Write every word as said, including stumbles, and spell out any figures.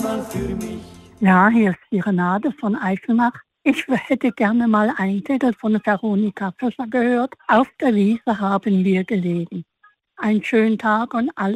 einmal für mich. Ja, hier ist die Renate von Eifelmach. Ich hätte gerne mal einen Titel von Veronika Fischer gehört. Auf der Wiese haben wir gelegen. Einen schönen Tag und alles